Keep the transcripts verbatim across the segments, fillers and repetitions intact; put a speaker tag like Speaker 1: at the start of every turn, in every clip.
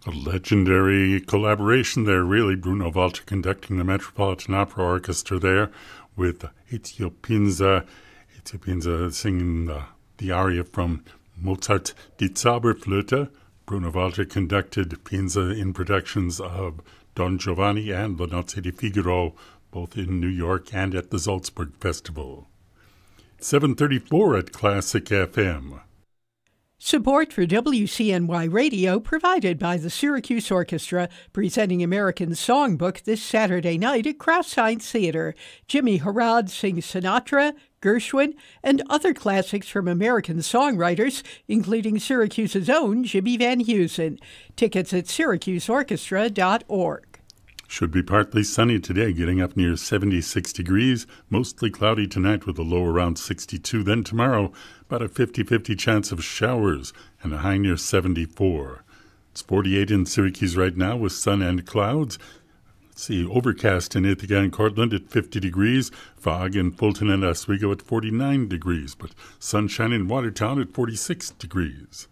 Speaker 1: A legendary collaboration there, really. Bruno Walter conducting the Metropolitan Opera Orchestra there with Ezio Pinza. Ezio Pinza singing the, the aria from Mozart Die Zauberflöte. Bruno Walter conducted Pinza in productions of Don Giovanni and La Nozze di Figaro, both in New York and at the Salzburg Festival. seven thirty-four at Classic F M.
Speaker 2: Support for W C N Y Radio provided by the Syracuse Orchestra, presenting American Songbook this Saturday night at Kraft Science Theater. Jimmy Harrod sings Sinatra, Gershwin, and other classics from American songwriters, including Syracuse's own Jimmy Van Heusen. Tickets at syracuse orchestra dot org.
Speaker 1: Should be partly sunny today, getting up near seventy-six degrees. Mostly cloudy tonight with a low around sixty-two. Then tomorrow, about a fifty-fifty chance of showers and a high near seventy-four. It's forty-eight in Syracuse right now with sun and clouds. Let's see, overcast in Ithaca and Cortland at fifty degrees. Fog in Fulton and Oswego at forty-nine degrees. But sunshine in Watertown at forty-six degrees.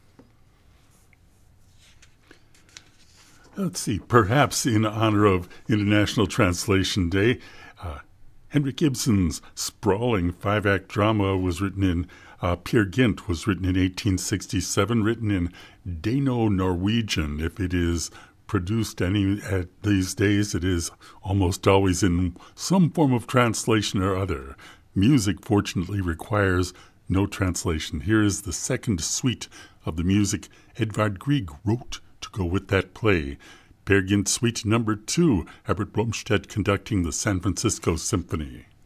Speaker 1: Let's see, perhaps in honor of International Translation Day, uh, Henrik Ibsen's sprawling five-act drama was written in, uh, Peer Gynt was written in eighteen sixty-seven, written in Dano-Norwegian. If it is produced any at these days, it is almost always in some form of translation or other. Music, fortunately, requires no translation. Here is the second suite of the music Edvard Grieg wrote to go with that play. Peer Gynt Suite Number Two, Herbert Blomstedt conducting the San Francisco Symphony.